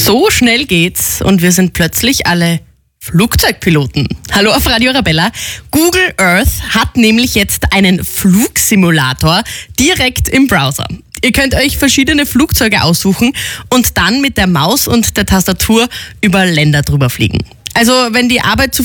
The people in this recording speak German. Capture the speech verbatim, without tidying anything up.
So schnell geht's und wir sind plötzlich alle Flugzeugpiloten. Hallo auf Radio Arabella. Google Earth hat nämlich jetzt einen Flugsimulator direkt im Browser. Ihr könnt euch verschiedene Flugzeuge aussuchen und dann mit der Maus und der Tastatur über Länder drüber fliegen. Also wenn die Arbeit zu